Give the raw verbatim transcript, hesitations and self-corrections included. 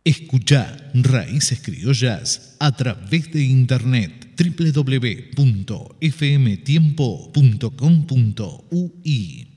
Escuchá Raíces Criollas a través de internet doble u doble u doble u punto f m tiempo punto com punto u i.